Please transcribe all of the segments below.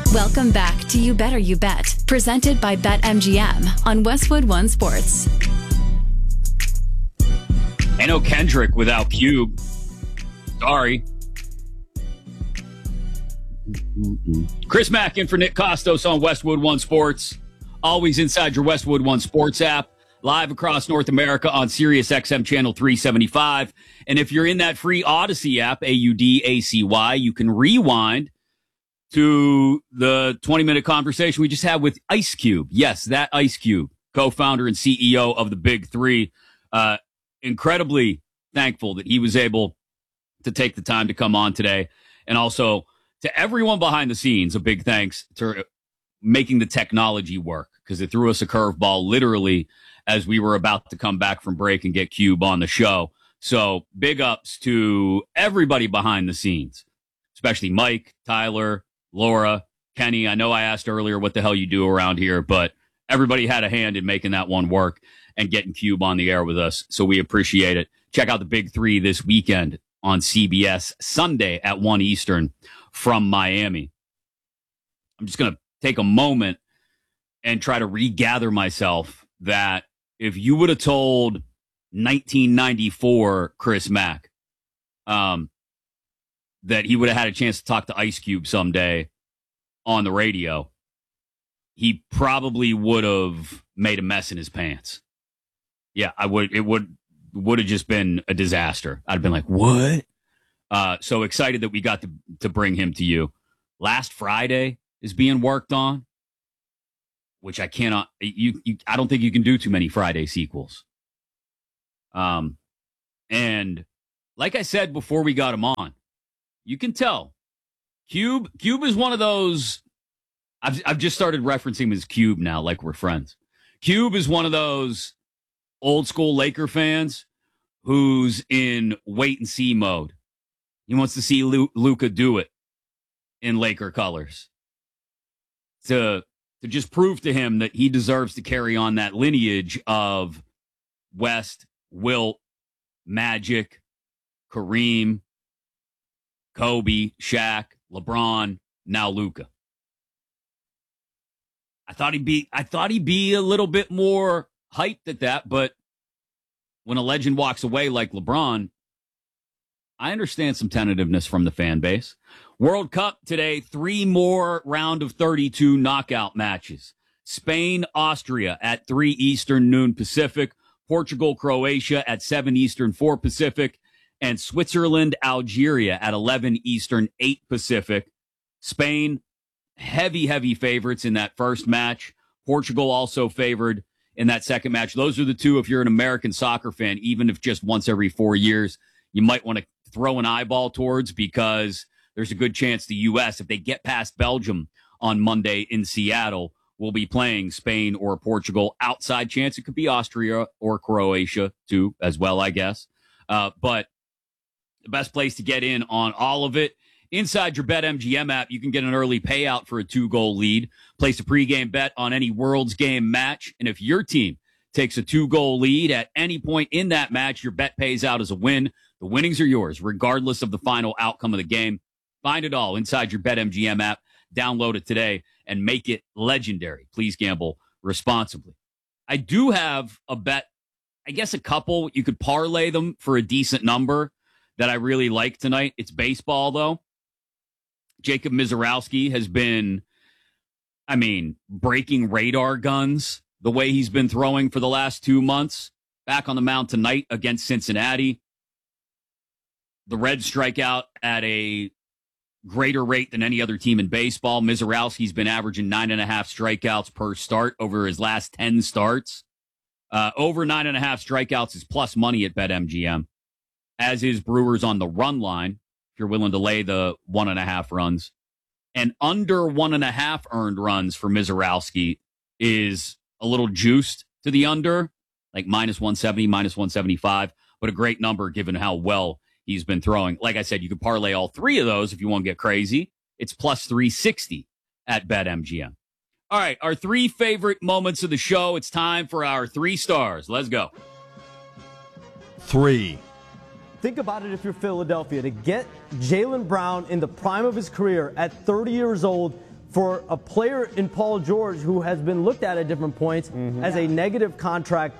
Welcome back to You Better You Bet, presented by BetMGM on Westwood One Sports. Ain't no Kendrick without Cube. Sorry. Chris Mack in for Nick Costos on Westwood One Sports. Always inside your Westwood One Sports app. Live across North America on Sirius XM Channel 375. And if you're in that free Odyssey app, AUDACY, you can rewind to the 20-minute conversation we just had with Ice Cube. Yes, that Ice Cube, co-founder and CEO of the Big Three. Incredibly thankful that he was able to take the time to come on today. And also to everyone behind the scenes, a big thanks to making the technology work, because it threw us a curveball literally as we were about to come back from break and get Cube on the show. So big ups to everybody behind the scenes, especially Mike, Tyler, Laura, Kenny. I know I asked earlier what the hell you do around here, but everybody had a hand in making that one work and getting Cube on the air with us. So we appreciate it. Check out the Big Three this weekend on CBS Sunday at 1 Eastern from Miami. I'm just going to take a moment and try to regather myself that if you would have told 1994 Chris Mack that he would have had a chance to talk to Ice Cube someday on the radio, he probably would have made a mess in his pants. Yeah, I would. It would have just been a disaster. I'd have been like, what? So excited that we got to bring him to you. Last Friday is being worked on, which I cannot. I don't think you can do too many Friday sequels. And like I said before we got him on, you can tell Cube is one of those. I've just started referencing him as Cube now, like we're friends. Cube is one of those old school Laker fans who's in wait and see mode. He wants to see Luka do it in Laker colors to just prove to him that he deserves to carry on that lineage of West, Wilt, Magic, Kareem, Kobe, Shaq, LeBron, now Luka. I thought he'd be a little bit more hyped at that, but when a legend walks away like LeBron, I understand some tentativeness from the fan base. World Cup today, 3 more round of 32 knockout matches. Spain, Austria at 3 Eastern, noon Pacific. Portugal, Croatia at 7 Eastern, 4 Pacific. And Switzerland, Algeria at 11 Eastern, 8 Pacific. Spain, heavy favorites in that first match. Portugal also favored in that second match. Those are the two, if you're an American soccer fan, even if just once every 4 years, you might want to throw an eyeball towards, because there's a good chance the U.S., if they get past Belgium on Monday in Seattle, will be playing Spain or Portugal. Outside chance it could be Austria or Croatia too, as well, I guess. But the best place to get in on all of it, inside your BetMGM app, you can get an early payout for a 2-goal lead. Place a pregame bet on any World's Game match, and if your team takes a 2-goal lead at any point in that match, your bet pays out as a win. The winnings are yours, regardless of the final outcome of the game. Find it all inside your BetMGM app. Download it today and make it legendary. Please gamble responsibly. I do have a bet, I guess a couple. You could parlay them for a decent number that I really like tonight. It's baseball, though. Jacob Mizorowski has been, breaking radar guns the way he's been throwing for the last 2 months. Back on the mound tonight against Cincinnati. The Reds strike out at a greater rate than any other team in baseball. Mizorowski's been averaging 9.5 strikeouts per start over his last 10 starts. Over 9.5 strikeouts is plus money at BetMGM, as is Brewers on the run line, if you're willing to lay the 1.5 runs. And under 1.5 earned runs for Mizorowski is a little juiced to the under, like minus 170, minus 175, but a great number given how well he's been throwing. Like I said, you could parlay all 3 of those if you want to get crazy. It's plus 360 at BetMGM. All right, our 3 favorite moments of the show. It's time for our 3 stars. Let's go. 3. Think about it if you're Philadelphia. To get Jaylen Brown in the prime of his career at 30 years old, for a player in Paul George who has been looked at different points as a negative contract.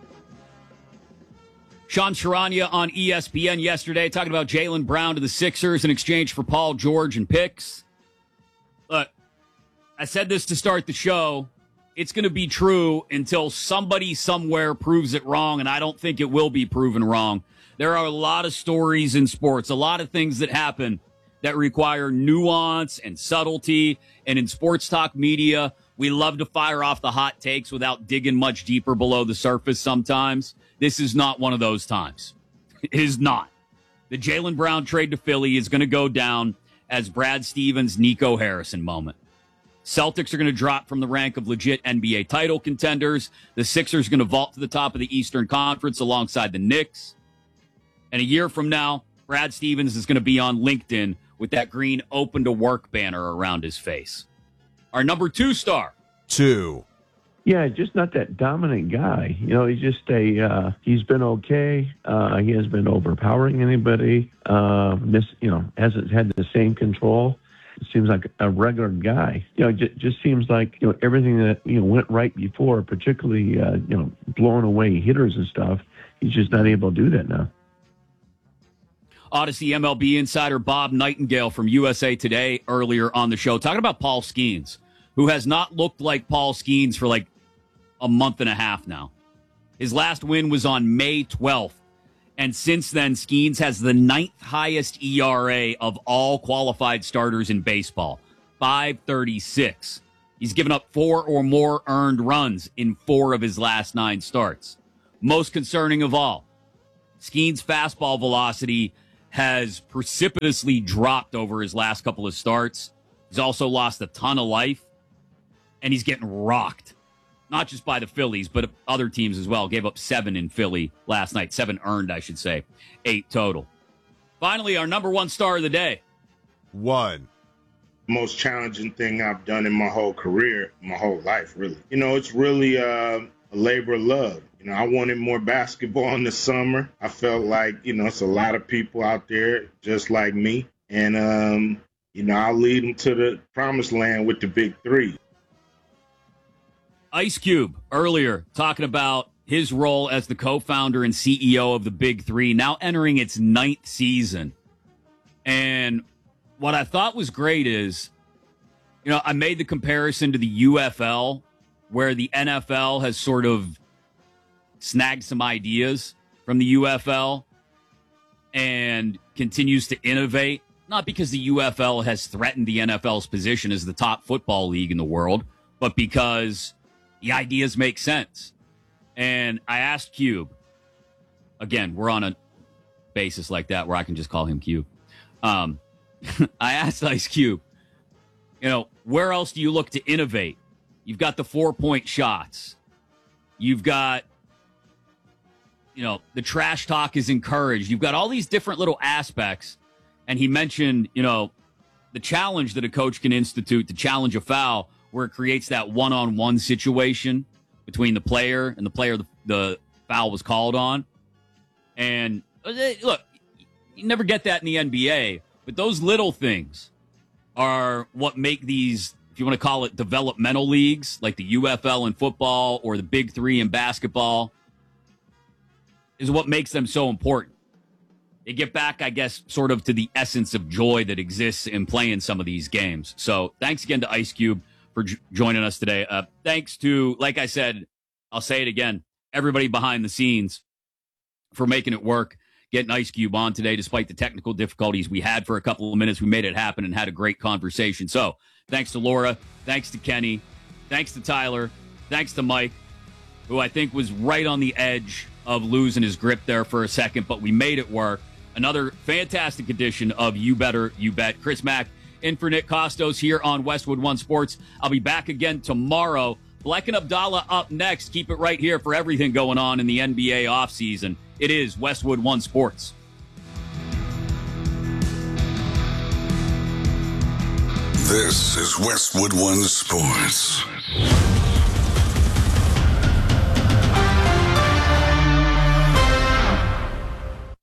Sean Charania on ESPN yesterday talking about Jaylen Brown to the Sixers in exchange for Paul George and picks. Look, I said this to start the show. It's going to be true until somebody somewhere proves it wrong, and I don't think it will be proven wrong. There are a lot of stories in sports, a lot of things that happen that require nuance and subtlety. And in sports talk media, we love to fire off the hot takes without digging much deeper below the surface sometimes. This is not one of those times. It is not. The Jaylen Brown trade to Philly is going to go down as Brad Stevens' Nico Harrison moment. Celtics are going to drop from the rank of legit NBA title contenders. The Sixers are going to vault to the top of the Eastern Conference alongside the Knicks. And a year from now, Brad Stevens is going to be on LinkedIn with that green open to work banner around his face. Our number 2 star. 2. Yeah, just not that dominant guy. You know, he's just he's been okay. He hasn't been overpowering anybody. Hasn't had the same control. It seems like a regular guy. You know, just seems like, everything that, went right before, particularly, blowing away hitters and stuff. He's just not able to do that now. Odyssey MLB insider Bob Nightingale from USA Today earlier on the show talking about Paul Skeens, who has not looked like Paul Skeens for like a month and a half now. His last win was on May 12th. And since then, Skeens has the 9th highest ERA of all qualified starters in baseball, 5.36. He's given up 4 or more earned runs in 4 of his last 9 starts. Most concerning of all, Skeens' fastball velocity has precipitously dropped over his last couple of starts. He's also lost a ton of life, and he's getting rocked. Not just by the Phillies, but other teams as well. Gave up 7 in Philly last night. 7 earned, I should say. 8 total. Finally, our number 1 star of the day. 1. Most challenging thing I've done in my whole career, my whole life, really. It's really a labor of love. I wanted more basketball in the summer. I felt like, it's a lot of people out there just like me. And, I'll lead them to the promised land with the big 3. Ice Cube earlier talking about his role as the co-founder and CEO of the Big 3, now entering its 9th season. And what I thought was great is, I made the comparison to the UFL, where the NFL has sort of snagged some ideas from the UFL and continues to innovate, not because the UFL has threatened the NFL's position as the top football league in the world, but because the ideas make sense. And I asked Cube, again, we're on a basis like that where I can just call him Cube. I asked Ice Cube, where else do you look to innovate? You've got the 4-point shots. You've got, the trash talk is encouraged. You've got all these different little aspects. And he mentioned, the challenge that a coach can institute to challenge a foul, where it creates that one-on-one situation between the player and the player the foul was called on. And look, you never get that in the NBA, but those little things are what make these, if you want to call it developmental leagues, like the UFL in football or the Big 3 in basketball, is what makes them so important. They get back, I guess, sort of to the essence of joy that exists in playing some of these games. So thanks again to Ice Cube for joining us today. Thanks to, like I said, I'll say it again, everybody behind the scenes for making it work, getting Ice Cube on today, despite the technical difficulties we had for a couple of minutes. We made it happen and had a great conversation. So thanks to Laura, thanks to Kenny, thanks to Tyler, thanks to Mike, who I think was right on the edge of losing his grip there for a second, but we made it work. Another fantastic edition of You Better, You Bet. Chris Mack in for Nick Costos here on Westwood One Sports. I'll be back again tomorrow. Black and Abdallah up next. Keep it right here for everything going on in the NBA offseason. It is Westwood One Sports. This is Westwood One Sports.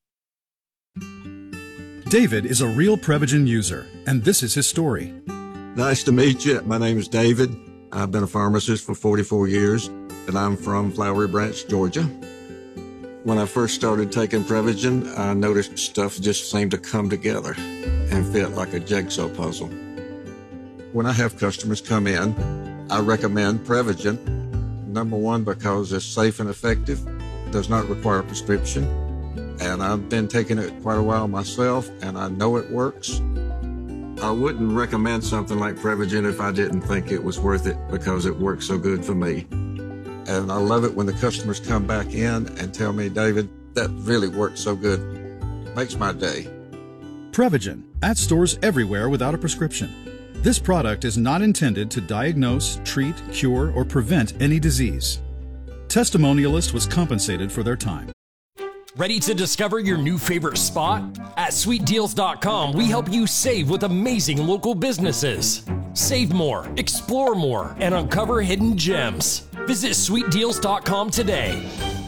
David is a real Prevagen user, and this is his story. Nice to meet you. My name is David. I've been a pharmacist for 44 years, and I'm from Flowery Branch, Georgia. When I first started taking Prevagen, I noticed stuff just seemed to come together and fit like a jigsaw puzzle. When I have customers come in, I recommend Prevagen. Number one, because it's safe and effective, does not require a prescription, and I've been taking it quite a while myself, and I know it works. I wouldn't recommend something like Prevagen if I didn't think it was worth it because it works so good for me. And I love it when the customers come back in and tell me, David, that really worked so good. Makes my day. Prevagen, at stores everywhere without a prescription. This product is not intended to diagnose, treat, cure, or prevent any disease. Testimonialist was compensated for their time. Ready to discover your new favorite spot? At sweetdeals.com, we help you save with amazing local businesses. Save more, explore more, and uncover hidden gems. Visit sweetdeals.com today.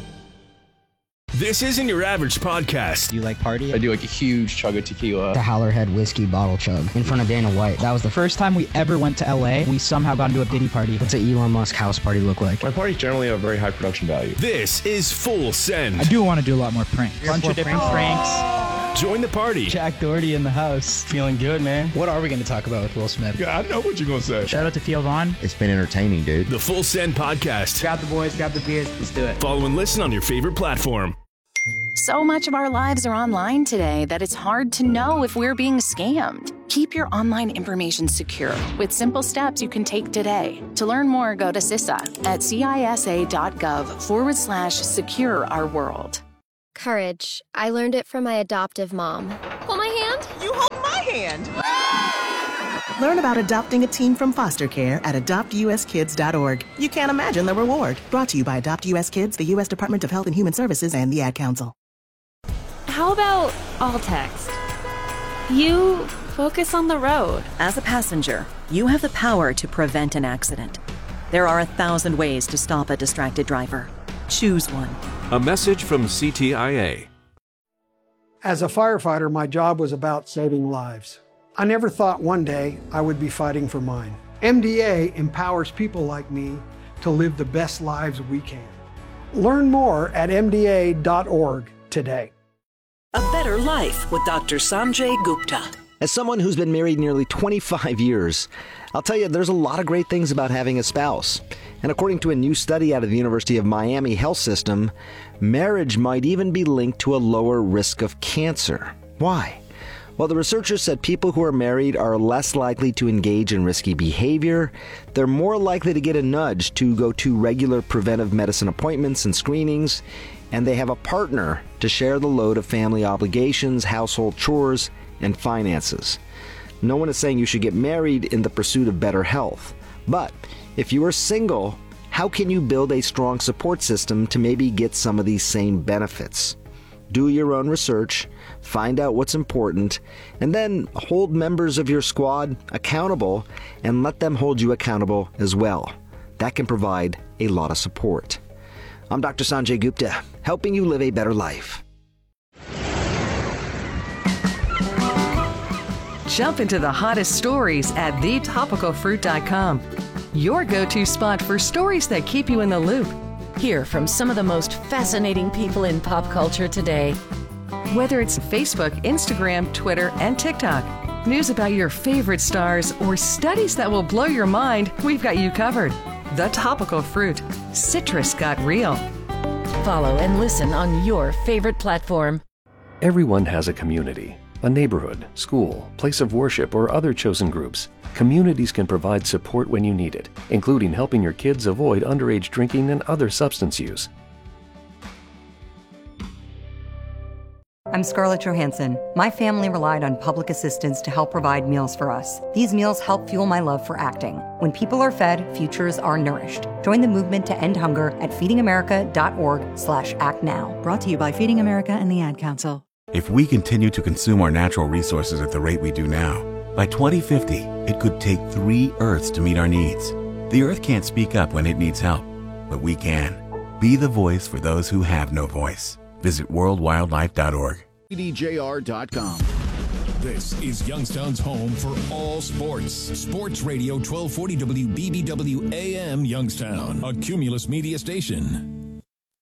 This isn't your average podcast. Do you like party? I do like a huge chug of tequila. The Howlerhead whiskey bottle chug in front of Dana White. That was the first time we ever went to LA. We somehow got into a Diddy party. What's an Elon Musk house party look like? My parties generally have very high production value. This is Full Send. I do want to do a lot more pranks. Bunch of different pranks. Join the party. Jack Doherty in the house. Feeling good, man. What are we going to talk about with Will Smith? Yeah, I know what you're going to say. Shout out to Theo Vaughn. It's been entertaining, dude. The Full Send podcast. Grab the boys, grab the beers. Let's do it. Follow and listen on your favorite platform. So much of our lives are online today that it's hard to know if we're being scammed. Keep your online information secure with simple steps you can take today. To learn more, go to CISA at CISA.gov/secure our world. Courage. I learned it from my adoptive mom. Hold my hand. You hold my hand. Learn about adopting a teen from foster care at adoptuskids.org. You can't imagine the reward. Brought to you by Adopt US Kids, the U.S. Department of Health and Human Services, and the Ad Council. How about all text? You focus on the road. As a passenger, you have the power to prevent an accident. There are 1,000 ways to stop a distracted driver. Choose one. A message from CTIA. As a firefighter, my job was about saving lives. I never thought one day I would be fighting for mine. MDA empowers people like me to live the best lives we can. Learn more at MDA.org today. A Better Life with Dr. Sanjay Gupta. As someone who's been married nearly 25 years, I'll tell you there's a lot of great things about having a spouse. And according to a new study out of the University of Miami Health System, marriage might even be linked to a lower risk of cancer. Why? Well, the researchers said people who are married are less likely to engage in risky behavior, they're more likely to get a nudge to go to regular preventive medicine appointments and screenings, and they have a partner to share the load of family obligations, household chores, and finances. No one is saying you should get married in the pursuit of better health. But if you are single, how can you build a strong support system to maybe get some of these same benefits? Do your own research, find out what's important, and then hold members of your squad accountable and let them hold you accountable as well. That can provide a lot of support. I'm Dr. Sanjay Gupta, helping you live a better life. Jump into the hottest stories at thetopicalfruit.com. Your go-to spot for stories that keep you in the loop. Hear from some of the most fascinating people in pop culture today. Whether it's Facebook, Instagram, Twitter, and TikTok, news about your favorite stars, or studies that will blow your mind, we've got you covered. The Topical Fruit. Citrus got real. Follow and listen on your favorite platform. Everyone has a community, a neighborhood, school, place of worship, or other chosen groups. Communities can provide support when you need it, including helping your kids avoid underage drinking and other substance use. I'm Scarlett Johansson. My family relied on public assistance to help provide meals for us. These meals help fuel my love for acting. When people are fed, futures are nourished. Join the movement to end hunger at feedingamerica.org/actnow. Brought to you by Feeding America and the Ad Council. If we continue to consume our natural resources at the rate we do now, by 2050, it could take 3 Earths to meet our needs. The Earth can't speak up when it needs help, but we can. Be the voice for those who have no voice. Visit worldwildlife.org. EDJR.com. This is Youngstown's home for all sports. Sports Radio 1240 WBBW AM Youngstown, a Cumulus Media station.